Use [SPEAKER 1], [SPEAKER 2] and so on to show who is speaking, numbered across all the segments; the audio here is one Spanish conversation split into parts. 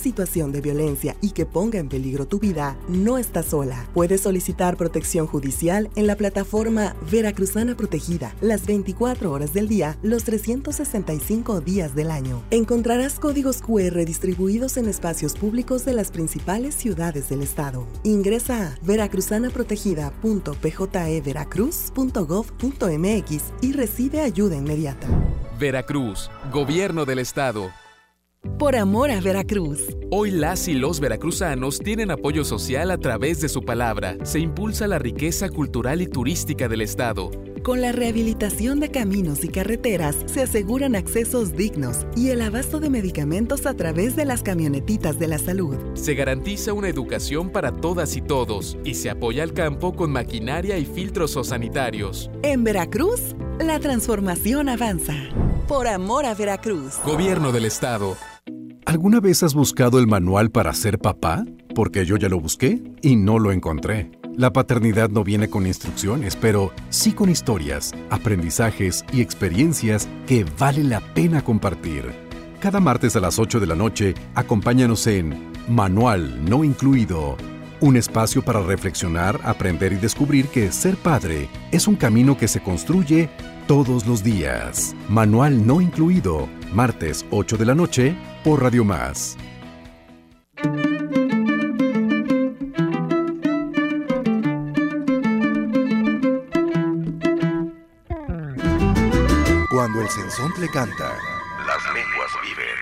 [SPEAKER 1] situación de violencia y que ponga en peligro tu vida, no estás sola. Puedes solicitar protección judicial en la plataforma Veracruzana Protegida, las 24 horas del día, los 365 días del año. Encontrarás códigos QR distribuidos en espacios públicos de las principales ciudades del estado. Ingresa a veracruzanaprotegida.pjeveracruz.gov.mx y recibe ayuda inmediata.
[SPEAKER 2] Veracruz, Gobierno del Estado.
[SPEAKER 1] Por amor a Veracruz.
[SPEAKER 2] Hoy las y los veracruzanos tienen apoyo social a través de su palabra. Se impulsa la riqueza cultural y turística del estado.
[SPEAKER 1] Con la rehabilitación de caminos y carreteras, se aseguran accesos dignos y el abasto de medicamentos a través de las camionetitas de la salud.
[SPEAKER 2] Se garantiza una educación para todas y todos y se apoya al campo con maquinaria y filtros sanitarios.
[SPEAKER 1] En Veracruz, la transformación avanza. Por amor a Veracruz.
[SPEAKER 2] Gobierno del Estado.
[SPEAKER 3] ¿Alguna vez has buscado el manual para ser papá? Porque yo ya lo busqué y no lo encontré. La paternidad no viene con instrucciones, pero sí con historias, aprendizajes y experiencias que vale la pena compartir. Cada martes a las 8 de la noche, acompáñanos en Manual No Incluido. Un espacio para reflexionar, aprender y descubrir que ser padre es un camino que se construye todos los días. Manual No Incluido, martes 8 de la noche, por Radio Más.
[SPEAKER 4] Cuando el sensontle canta, las lenguas viven.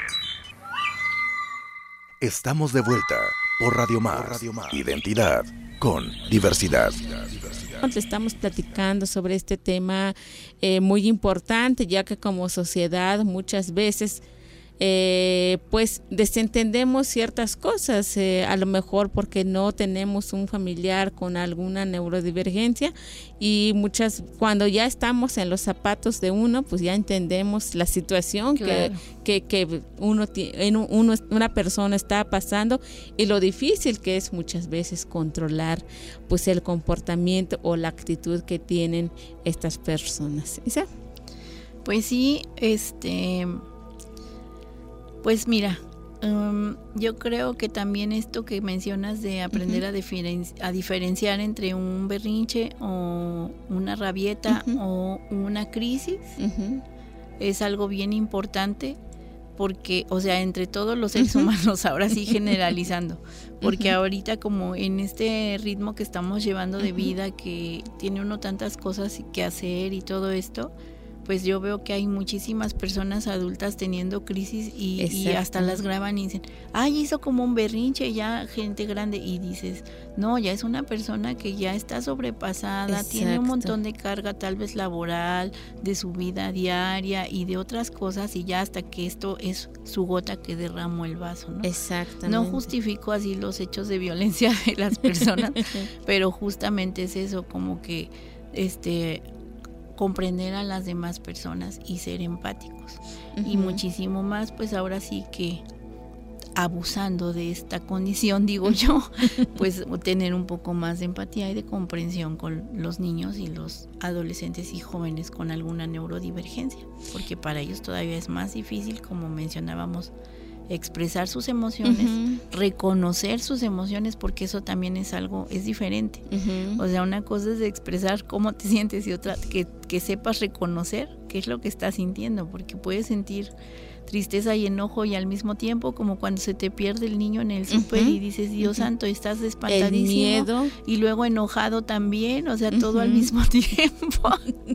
[SPEAKER 4] Estamos de vuelta por Radio Más. Identidad con diversidad.
[SPEAKER 5] Estamos platicando sobre este tema muy importante, ya que como sociedad muchas veces pues desentendemos ciertas cosas, a lo mejor porque no tenemos un familiar con alguna neurodivergencia, y cuando ya estamos en los zapatos de uno, pues ya entendemos la situación. Claro. que una persona está pasando, y lo difícil que es muchas veces controlar pues el comportamiento o la actitud que tienen estas personas. ¿Isa?
[SPEAKER 6] Pues sí, pues mira, yo creo que también esto que mencionas de aprender a diferenciar entre un berrinche o una rabieta o una crisis es algo bien importante, porque, o sea, entre todos los seres humanos, ahora sí generalizando, porque ahorita como en este ritmo que estamos llevando de vida, que tiene uno tantas cosas que hacer y todo esto, pues yo veo que hay muchísimas personas adultas teniendo crisis y hasta las graban y dicen, ay, hizo como un berrinche, ya gente grande, y dices, no, ya es una persona que ya está sobrepasada. Exacto. Tiene un montón de carga tal vez laboral, de su vida diaria y de otras cosas, y ya hasta que esto es su gota que derramó el vaso, ¿no?
[SPEAKER 5] Exactamente.
[SPEAKER 6] No justifico así los hechos de violencia de las personas, pero justamente es eso, como que comprender a las demás personas y ser empáticos. Y muchísimo más, pues ahora sí que abusando de esta condición, digo yo, pues tener un poco más de empatía y de comprensión con los niños y los adolescentes y jóvenes con alguna neurodivergencia, porque para ellos todavía es más difícil, como mencionábamos, expresar sus emociones, reconocer sus emociones, porque eso también es diferente. O sea, una cosa es expresar cómo te sientes y otra que sepas reconocer qué es lo que estás sintiendo, porque puedes sentir tristeza y enojo y al mismo tiempo, como cuando se te pierde el niño en el súper y dices, Dios santo, estás espantadísimo. El miedo. Y luego enojado también, o sea, todo al mismo tiempo.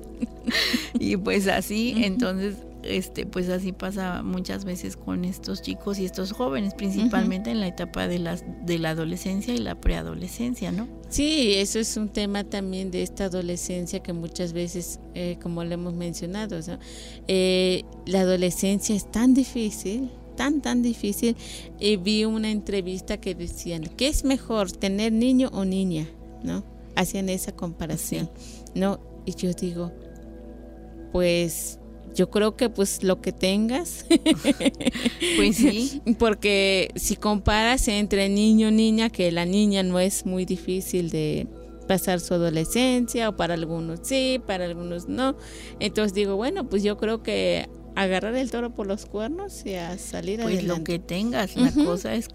[SPEAKER 6] Y pues así, entonces pues así pasa muchas veces con estos chicos y estos jóvenes, principalmente en la etapa de la adolescencia y la preadolescencia, ¿no?
[SPEAKER 5] Sí, eso es un tema también de esta adolescencia que muchas veces, como lo hemos mencionado, ¿no? La adolescencia es tan difícil, tan difícil. Vi una entrevista que decían, ¿qué es mejor, tener niño o niña? ¿No? Hacían esa comparación, ¿no? Y yo digo, pues yo creo que pues lo que tengas.
[SPEAKER 6] Pues sí.
[SPEAKER 5] Porque si comparas entre niño y niña, que la niña no es muy difícil de pasar su adolescencia, o para algunos sí, para algunos no. Entonces digo, bueno, pues yo creo que agarrar el toro por los cuernos y a salir
[SPEAKER 6] pues
[SPEAKER 5] adelante.
[SPEAKER 6] Pues lo que tengas, la cosa es